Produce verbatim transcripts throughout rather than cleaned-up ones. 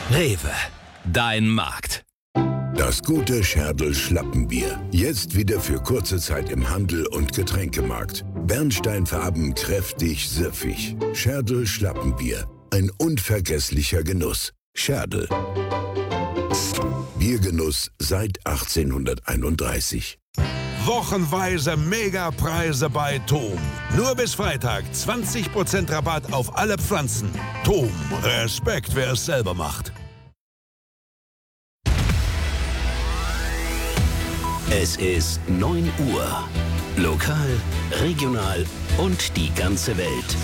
Rewe, dein Markt. Das gute Scherdl Schlappenbier. Jetzt wieder für kurze Zeit im Handel und Getränkemarkt. Bernsteinfarben, kräftig, süffig. Scherdl Schlappenbier. Ein unvergesslicher Genuss. Scherdl. Biergenuss seit achtzehnhunderteinunddreißig. Wochenweise Megapreise bei Thom. Nur bis Freitag zwanzig Prozent Rabatt auf alle Pflanzen. Thom, Respekt, wer es selber macht. Es ist neun Uhr. Lokal, regional und die ganze Welt.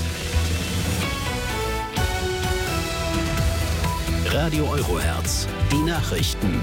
Radio Eurohertz, die Nachrichten.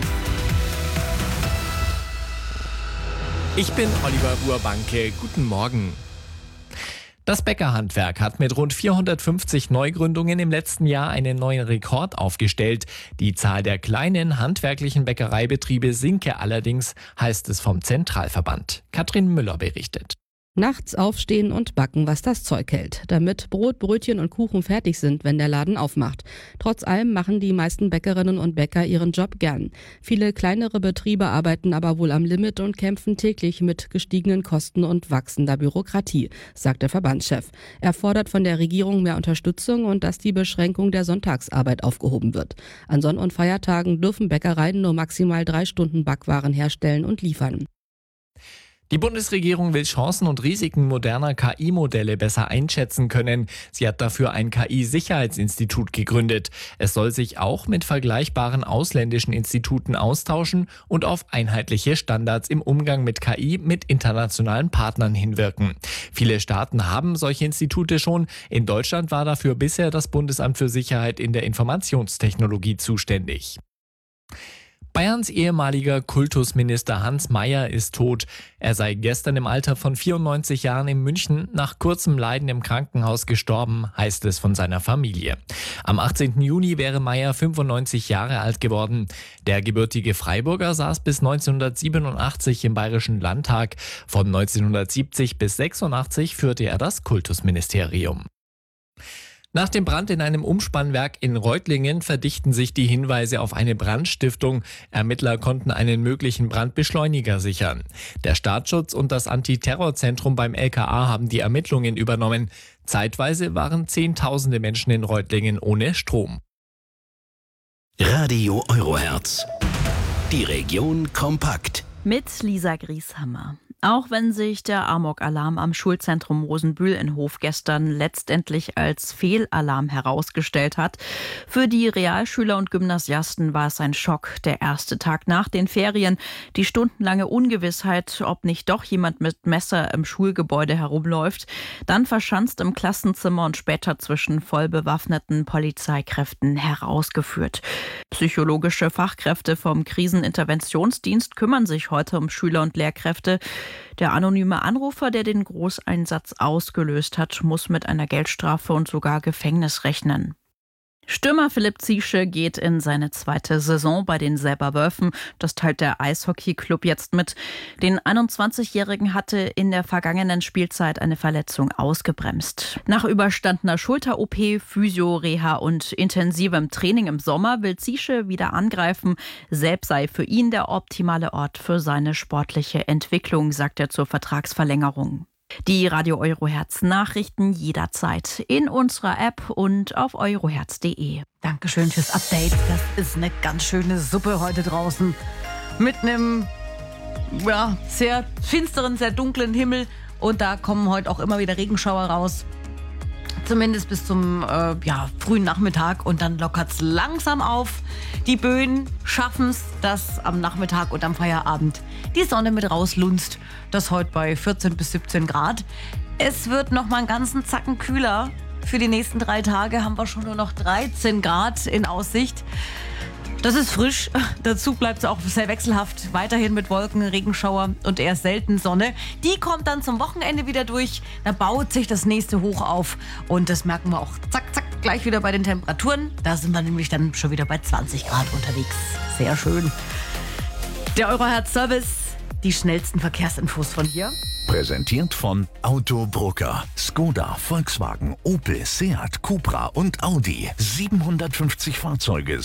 Ich bin Oliver Urbanke. Guten Morgen. Das Bäckerhandwerk hat mit rund vierhundertfünfzig Neugründungen im letzten Jahr einen neuen Rekord aufgestellt. Die Zahl der kleinen handwerklichen Bäckereibetriebe sinke allerdings, heißt es vom Zentralverband. Katrin Müller berichtet. Nachts aufstehen und backen, was das Zeug hält, damit Brot, Brötchen und Kuchen fertig sind, wenn der Laden aufmacht. Trotz allem machen die meisten Bäckerinnen und Bäcker ihren Job gern. Viele kleinere Betriebe arbeiten aber wohl am Limit und kämpfen täglich mit gestiegenen Kosten und wachsender Bürokratie, sagt der Verbandschef. Er fordert von der Regierung mehr Unterstützung und dass die Beschränkung der Sonntagsarbeit aufgehoben wird. An Sonn- und Feiertagen dürfen Bäckereien nur maximal drei Stunden Backwaren herstellen und liefern. Die Bundesregierung will Chancen und Risiken moderner K I-Modelle besser einschätzen können. Sie hat dafür ein K I-Sicherheitsinstitut gegründet. Es soll sich auch mit vergleichbaren ausländischen Instituten austauschen und auf einheitliche Standards im Umgang mit K I mit internationalen Partnern hinwirken. Viele Staaten haben solche Institute schon. In Deutschland war dafür bisher das Bundesamt für Sicherheit in der Informationstechnologie zuständig. Bayerns ehemaliger Kultusminister Hans Mayer ist tot. Er sei gestern im Alter von vierundneunzig Jahren in München nach kurzem Leiden im Krankenhaus gestorben, heißt es von seiner Familie. Am achtzehnten Juni wäre Mayer fünfundneunzig Jahre alt geworden. Der gebürtige Freiburger saß bis neunzehnhundertsiebenundachtzig im Bayerischen Landtag. Von neunzehnhundertsiebzig bis sechsundachtzig führte er das Kultusministerium. Nach dem Brand in einem Umspannwerk in Reutlingen verdichten sich die Hinweise auf eine Brandstiftung. Ermittler konnten einen möglichen Brandbeschleuniger sichern. Der Staatsschutz und das Antiterrorzentrum beim L K A haben die Ermittlungen übernommen. Zeitweise waren Zehntausende Menschen in Reutlingen ohne Strom. Radio Eurohertz. Die Region kompakt. Mit Lisa Grieshammer. Auch wenn sich der Amok-Alarm am Schulzentrum Rosenbühl in Hof gestern letztendlich als Fehlalarm herausgestellt hat, für die Realschüler und Gymnasiasten war es ein Schock. Der erste Tag nach den Ferien, die stundenlange Ungewissheit, ob nicht doch jemand mit Messer im Schulgebäude herumläuft, dann verschanzt im Klassenzimmer und später zwischen voll bewaffneten Polizeikräften herausgeführt. Psychologische Fachkräfte vom Kriseninterventionsdienst kümmern sich heute um Schüler und Lehrkräfte. Der anonyme Anrufer, der den Großeinsatz ausgelöst hat, muss mit einer Geldstrafe und sogar Gefängnis rechnen. Stürmer Philipp Ziesche geht in seine zweite Saison bei den Selberwölfen. Das teilt der Eishockey-Club jetzt mit. Den einundzwanzigjährigen hatte in der vergangenen Spielzeit eine Verletzung ausgebremst. Nach überstandener Schulter-O P, Physio, Reha und intensivem Training im Sommer will Ziesche wieder angreifen. Selbst sei für ihn der optimale Ort für seine sportliche Entwicklung, sagt er zur Vertragsverlängerung. Die Radio Eurohertz Nachrichten jederzeit in unserer App und auf eurohertz punkt de. Dankeschön fürs Update. Das ist eine ganz schöne Suppe heute draußen. Mit einem ja, sehr finsteren, sehr dunklen Himmel. Und da kommen heute auch immer wieder Regenschauer raus. Zumindest bis zum äh, ja, frühen Nachmittag. Und dann lockert es langsam auf. Die Böen schaffen es, dass am Nachmittag und am Feierabend die Sonne mit rauslunzt. Das heute bei vierzehn bis siebzehn Grad. Es wird noch mal einen ganzen Zacken kühler. Für die nächsten drei Tage haben wir schon nur noch dreizehn Grad in Aussicht. Das ist frisch. Dazu bleibt es auch sehr wechselhaft. Weiterhin mit Wolken, Regenschauer und eher selten Sonne. Die kommt dann zum Wochenende wieder durch. Da baut sich das nächste Hoch auf. Und das merken wir auch zack, zack, gleich wieder bei den Temperaturen. Da sind wir nämlich dann schon wieder bei zwanzig Grad unterwegs. Sehr schön. Der Eurohertz Service. Die schnellsten Verkehrsinfos von hier. Präsentiert von Autobrucker. Skoda, Volkswagen, Opel, Seat, Cupra und Audi. siebenhundertfünfzig Fahrzeuge